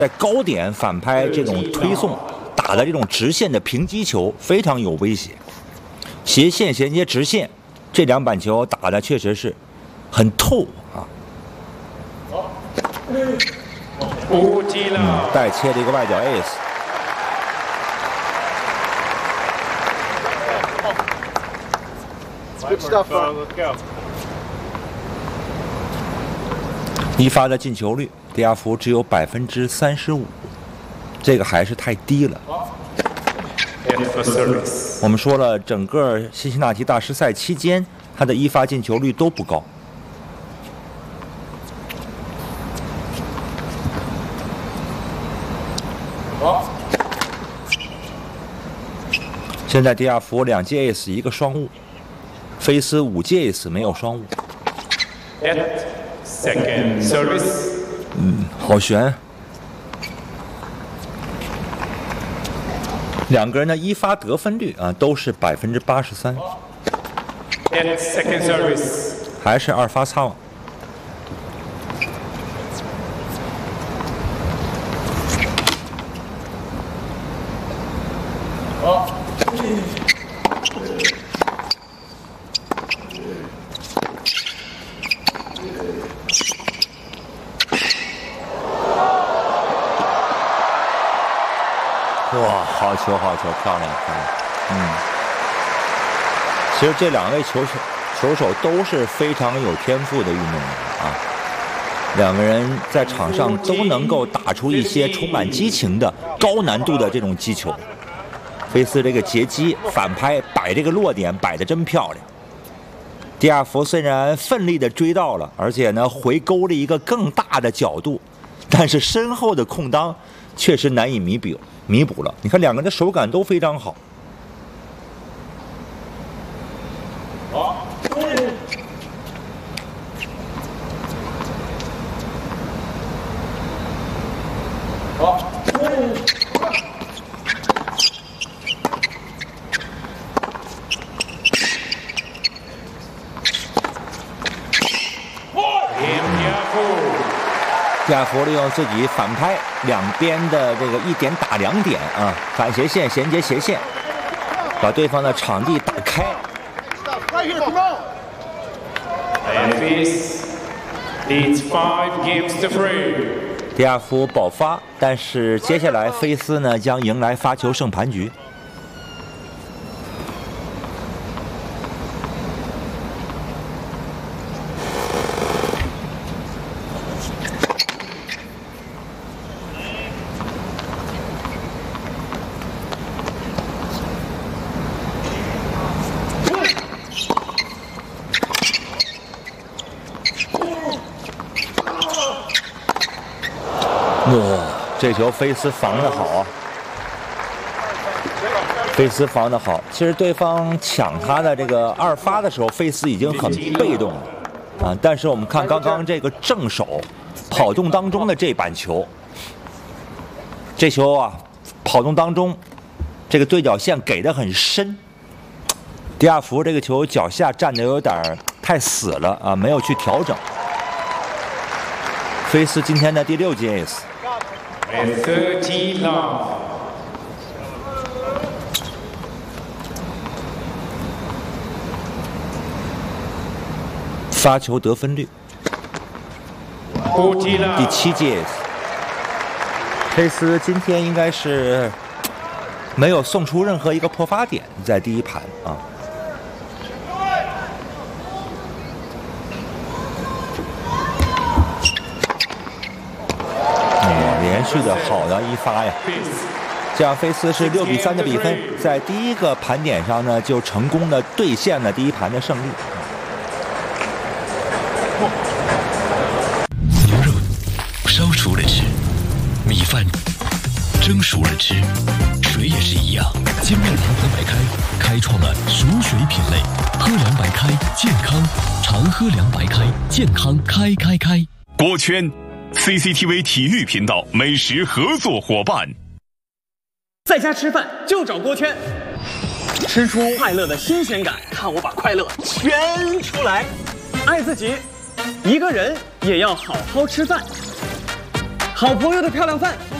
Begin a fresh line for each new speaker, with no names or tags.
在高点反拍这种推送打的这种直线的平击球非常有威胁，斜线衔接直线，这两板球打的确实是很透啊。带切的一个外角 ace。一发的进球率，迪亚福只有35%，这个还是太低了。我们说了，整个辛辛那提大师赛期间，他的一发进球率都不高。现在迪亚福2记 ace 1个双误，菲斯5记 ace 没有双误。
Second service。
好悬。两个人的一发得分率啊都是83%。
Second service。
还是2发擦网。哇，好球，好球，漂亮，漂亮。其实这两位球手都是非常有天赋的运动员啊。两个人在场上都能够打出一些充满激情的高难度的这种击球。菲斯这个截击反拍摆这个落点摆得真漂亮。迪亚福虽然奋力的追到了，而且呢回勾了一个更大的角度，但是身后的空当确实难以弥补了。你看两个人的手感都非常好。迪亚福利用自己反拍两边的这个1点打2点啊，反斜线衔接斜线，把对方的场地打开。迪亚福保发，但是接下来菲斯呢将迎来发球胜盘局。这球菲斯防得好啊！菲斯防得好。其实对方抢他的这个2发的时候，菲斯已经很被动了啊。但是我们看刚刚这个正手跑动当中的这板球，这球啊跑动当中，这个对角线给得很深。迪亚福这个球脚下站得有点太死了啊，没有去调整。菲斯今天的第6记 ace。
30 love。
发球得分率，第7记 ace。菲斯今天应该是没有送出任何一个破发点，在第一盘啊。连续的好的一发呀，这样菲斯是6比3的比分，在第一个盘点上呢就成功的兑现了第一盘的胜利。
牛肉烧熟了吃，米饭蒸熟了吃，水也是一样。精酿长河白开开创了熟水品类，喝凉白开健康，常喝凉白开健康开。
锅圈 CCTV 体育频道美食合作伙伴。
在家吃饭就找锅圈，吃出快乐的新鲜感，看我把快乐圈出来。爱自己，一个人也要好好吃饭。 好朋友的漂亮饭。